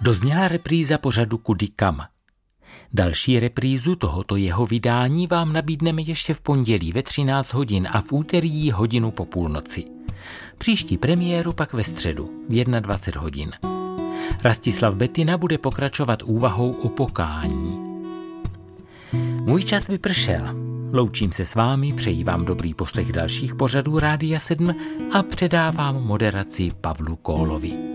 Dozněla repríza pořadu Kudy kam. Další reprízu tohoto jeho vydání vám nabídneme ještě v pondělí ve 13 hodin a v úterý hodinu po půlnoci. Příští premiéru pak ve středu v 21 hodin. Rastislav Betina bude pokračovat úvahou o pokání. Můj čas vypršel. Loučím se s vámi, přeji vám dobrý poslech dalších pořadů Rádia 7 a předávám moderaci Pavlu Kólovi.